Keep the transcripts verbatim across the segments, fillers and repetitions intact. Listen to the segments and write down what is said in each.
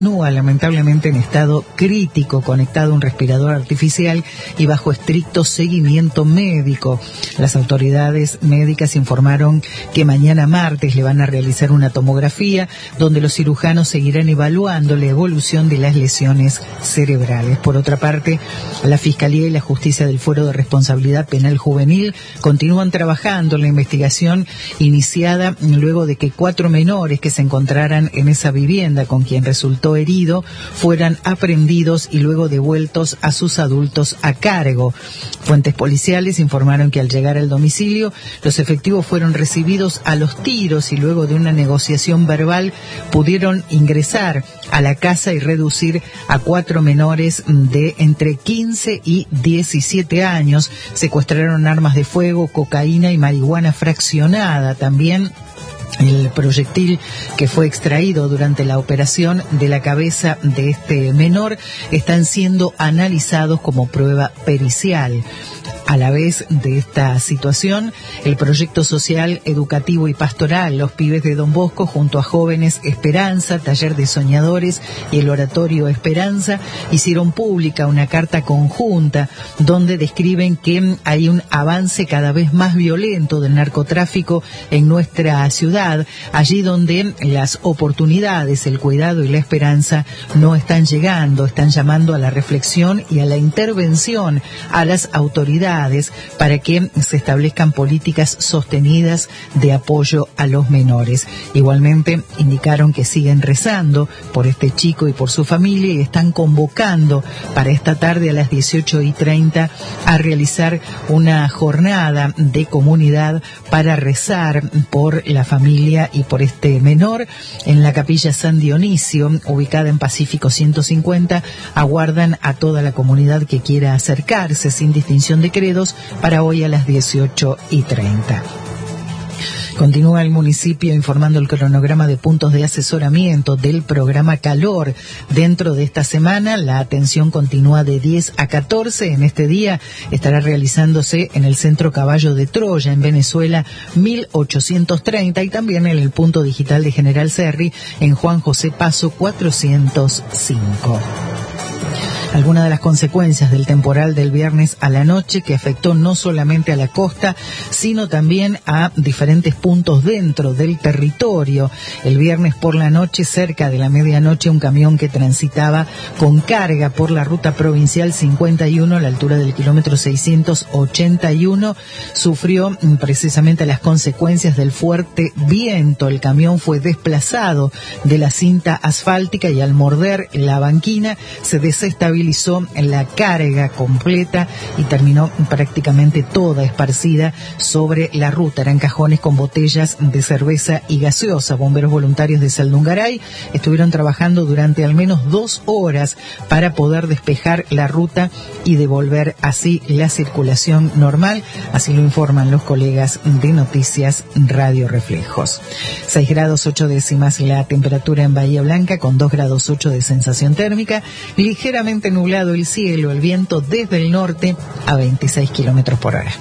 Continúa lamentablemente en estado crítico, conectado a un respirador artificial y bajo estricto seguimiento médico. Las autoridades médicas informaron que mañana martes le van a realizar una tomografía donde los cirujanos seguirán evaluando la evolución de las lesiones cerebrales. Por otra parte, la Fiscalía y la Justicia del Fuero de Responsabilidad Penal Juvenil continúan trabajando en la investigación iniciada luego de que cuatro menores que se encontraran en esa vivienda con quien resultó herido fueran aprehendidos y luego devueltos a sus adultos a cargo. Fuentes policiales informaron que al llegar al domicilio los efectivos fueron recibidos a los tiros y luego de una negociación verbal pudieron ingresar a la casa y reducir a cuatro menores de entre quince y diecisiete años. Secuestraron armas de fuego, cocaína y marihuana fraccionada. También el proyectil que fue extraído durante la operación de la cabeza de este menor están siendo analizados como prueba pericial. A la vez de esta situación, el proyecto social, educativo y pastoral Los Pibes de Don Bosco, junto a Jóvenes Esperanza, Taller de Soñadores y el Oratorio Esperanza, hicieron pública una carta conjunta donde describen que hay un avance cada vez más violento del narcotráfico en nuestra ciudad, allí donde las oportunidades, el cuidado y la esperanza no están llegando, están llamando a la reflexión y a la intervención a las autoridades para que se establezcan políticas sostenidas de apoyo a los menores. Igualmente indicaron que siguen rezando por este chico y por su familia y están convocando para esta tarde a las dieciocho y treinta a realizar una jornada de comunidad para rezar por la familia y por este menor. En la Capilla San Dionisio, ubicada en Pacífico ciento cincuenta, aguardan a toda la comunidad que quiera acercarse sin distinción de credos para hoy a las dieciocho y treinta. Continúa el municipio informando el cronograma de puntos de asesoramiento del programa Calor. Dentro de esta semana, la atención continúa de diez a catorce. En este día estará realizándose en el Centro Caballo de Troya, en Venezuela, mil ochocientos treinta, y también en el punto digital de General Serri, en Juan José Paso cuatrocientos cinco. Algunas de las consecuencias del temporal del viernes a la noche, que afectó no solamente a la costa, sino también a diferentes puntos dentro del territorio. El viernes por la noche, cerca de la medianoche, un camión que transitaba con carga por la ruta provincial cincuenta y uno a la altura del kilómetro seiscientos ochenta y uno sufrió precisamente las consecuencias del fuerte viento. El camión fue desplazado de la cinta asfáltica y al morder la banquina se desestabilizó la carga completa y terminó prácticamente toda esparcida sobre la ruta. Eran cajones con botellas de cerveza y gaseosa. Bomberos voluntarios de Saldungaray estuvieron trabajando durante al menos dos horas para poder despejar la ruta y devolver así la circulación normal. Así lo informan los colegas de Noticias Radio Reflejos. seis grados ocho décimas la temperatura en Bahía Blanca, con dos grados ocho de sensación térmica, ligeramente nublado el cielo, el viento desde el norte a veintiséis kilómetros por hora.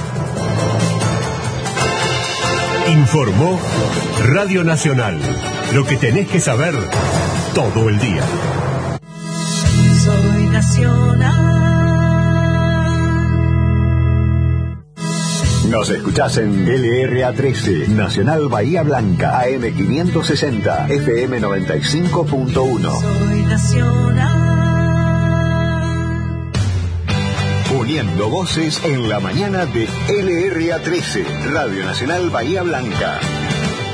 Informó Radio Nacional. Lo que tenés que saber todo el día. Soy Nacional. Nos escuchás en L R A trece, Nacional Bahía Blanca, A M quinientos sesenta, F M noventa y cinco punto uno. Soy Nacional. Uniendo voces en la mañana de L R A trece, Radio Nacional Bahía Blanca.